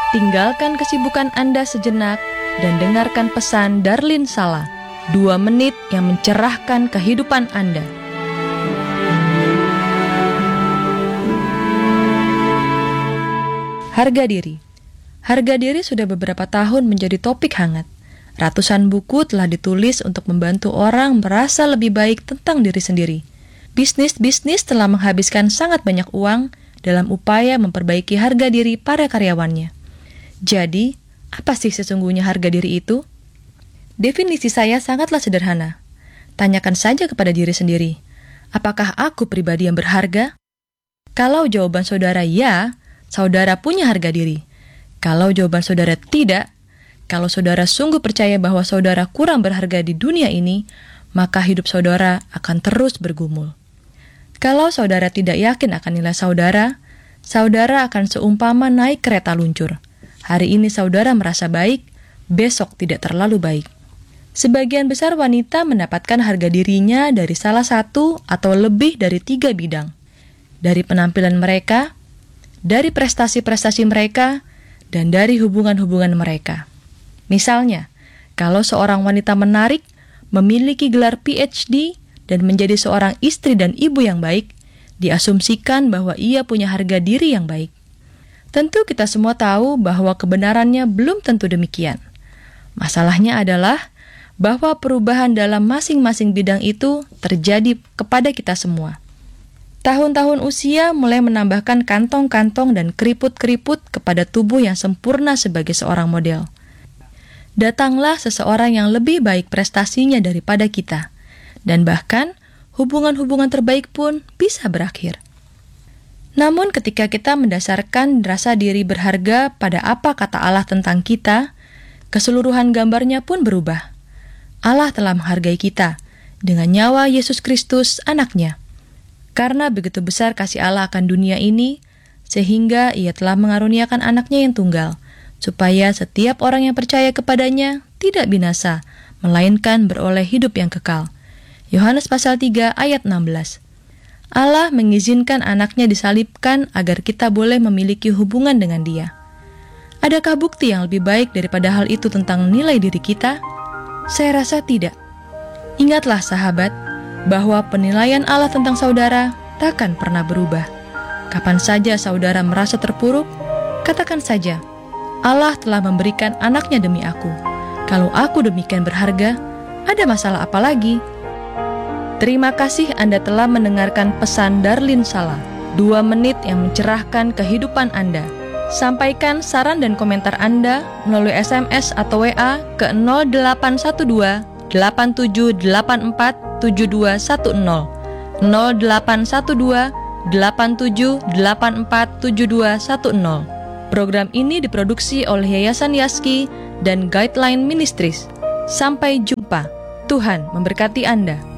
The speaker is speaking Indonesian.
Tinggalkan kesibukan Anda sejenak dan dengarkan pesan Darlin Sala, 2 menit yang mencerahkan kehidupan Anda. Harga diri. Harga diri sudah beberapa tahun menjadi topik hangat. Ratusan buku telah ditulis untuk membantu orang merasa lebih baik tentang diri sendiri. Bisnis telah menghabiskan sangat banyak uang dalam upaya memperbaiki harga diri para karyawannya. Jadi, apa sih sesungguhnya harga diri itu? Definisi saya sangatlah sederhana. Tanyakan saja kepada diri sendiri, apakah aku pribadi yang berharga? Kalau jawaban saudara ya, saudara punya harga diri. Kalau jawaban saudara tidak, kalau saudara sungguh percaya bahwa saudara kurang berharga di dunia ini, maka hidup saudara akan terus bergumul. Kalau saudara tidak yakin akan nilai saudara, saudara akan seumpama naik kereta luncur. Hari ini saudara merasa baik, besok tidak terlalu baik. Sebagian besar wanita mendapatkan harga dirinya dari salah satu atau lebih dari 3 bidang. Dari penampilan mereka, dari prestasi-prestasi mereka, dan dari hubungan-hubungan mereka. Misalnya, kalau seorang wanita menarik, memiliki gelar PhD, dan menjadi seorang istri dan ibu yang baik, diasumsikan bahwa ia punya harga diri yang baik. Tentu kita semua tahu bahwa kebenarannya belum tentu demikian. Masalahnya adalah bahwa perubahan dalam masing-masing bidang itu terjadi kepada kita semua. Tahun-tahun usia mulai menambahkan kantong-kantong dan keriput-keriput kepada tubuh yang sempurna sebagai seorang model. Datanglah seseorang yang lebih baik prestasinya daripada kita, dan bahkan hubungan-hubungan terbaik pun bisa berakhir. Namun ketika kita mendasarkan rasa diri berharga pada apa kata Allah tentang kita, keseluruhan gambarnya pun berubah. Allah telah menghargai kita dengan nyawa Yesus Kristus anaknya. Karena begitu besar kasih Allah akan dunia ini, sehingga ia telah mengaruniakan anaknya yang tunggal, supaya setiap orang yang percaya kepadanya tidak binasa, melainkan beroleh hidup yang kekal. Yohanes pasal 3 ayat 16. Allah mengizinkan anaknya disalibkan agar kita boleh memiliki hubungan dengan dia. Adakah bukti yang lebih baik daripada hal itu tentang nilai diri kita? Saya rasa tidak. Ingatlah sahabat, bahwa penilaian Allah tentang saudara takkan pernah berubah. Kapan saja saudara merasa terpuruk, katakan saja, Allah telah memberikan anaknya demi aku. Kalau aku demikian berharga, ada masalah apa lagi? Terima kasih Anda telah mendengarkan pesan Darlin Sala, 2 menit yang mencerahkan kehidupan Anda. Sampaikan saran dan komentar Anda melalui SMS atau WA ke 0812 8784 7210, 0812 8784 7210. Program ini diproduksi oleh Yayasan Yaski dan Guideline Ministries. Sampai jumpa. Tuhan memberkati Anda.